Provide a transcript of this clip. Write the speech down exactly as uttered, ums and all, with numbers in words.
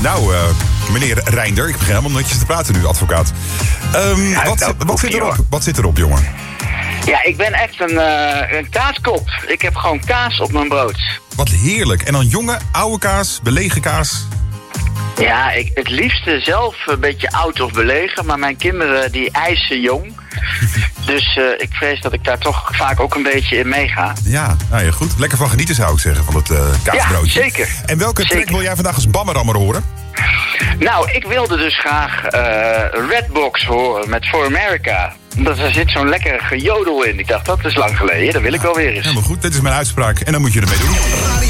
Nou, uh, meneer Reinder, ik begin helemaal netjes te praten nu, advocaat. Um, ja, wat, wat, wat, zit erop? wat zit erop, jongen? Ja, ik ben echt een, uh, een kaaskop. Ik heb gewoon kaas op mijn brood. Wat heerlijk. En dan jonge, oude kaas, belegen kaas? Ja, ik, het liefste zelf een beetje oud of belegen. Maar mijn kinderen die eisen jong. Dus uh, ik vrees dat ik daar toch vaak ook een beetje in meega. Ja, nou ja, goed. Lekker van genieten zou ik zeggen, van het uh, kaasbroodje. Ja, zeker. En welke zeker. track wil jij vandaag als bammerammer horen? Nou, ik wilde dus graag uh, Redbox horen met For America. Omdat er zit zo'n lekkere gejodel in. Ik dacht, dat is lang geleden. Dat wil ik wel weer eens. Helemaal goed. Dit is mijn uitspraak. En dan moet je ermee doen.